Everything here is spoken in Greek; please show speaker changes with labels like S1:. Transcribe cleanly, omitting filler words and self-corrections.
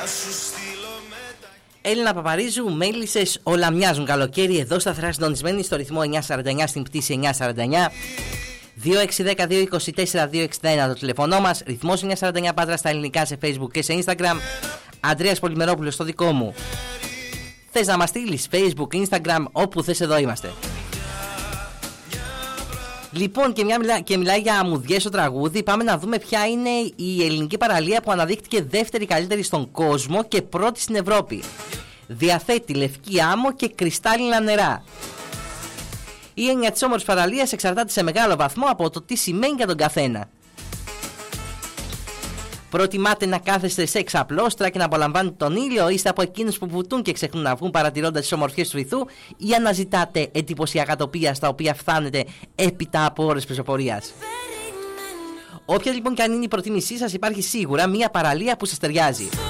S1: Έλληνα Παπαρίζου, μέλισσες, όλα μοιάζουν καλοκαίρι. Εδώ σταθερά συντονισμένοι στο ρυθμό 949 στην πτήση 949. 2610-224-261 το τηλεφωνό μας. Ρυθμός 949 Πάτρα στα ελληνικά σε Facebook και σε Instagram. Αντρέας Πολυμερόπουλος στο δικό μου. Θες να μας στείλεις Facebook, Instagram, όπου θες, εδώ είμαστε. Λοιπόν, και μιλάει για αμμουδιές στο τραγούδι. Πάμε να δούμε ποια είναι η ελληνική παραλία που αναδείχτηκε δεύτερη καλύτερη στον κόσμο και πρώτη στην Ευρώπη. Διαθέτει λευκή άμμο και κρυστάλλινα νερά. Η έννοια της όμορφης παραλίας εξαρτάται σε μεγάλο βαθμό από το τι σημαίνει για τον καθένα. Προτιμάτε να κάθεστε σε εξαπλώστρα και να απολαμβάνετε τον ήλιο, είστε από εκείνους που βουτούν και ξεχνούν να βγουν παρατηρώντας τις ομορφιές του βυθού, ή αναζητάτε εντυπωσιακά τοπία στα οποία φθάνετε έπειτα από ώρες πεζοπορίας? Όποια λοιπόν και αν είναι η προτίμησή σας, υπάρχει σίγουρα μια παραλία που σας ταιριάζει.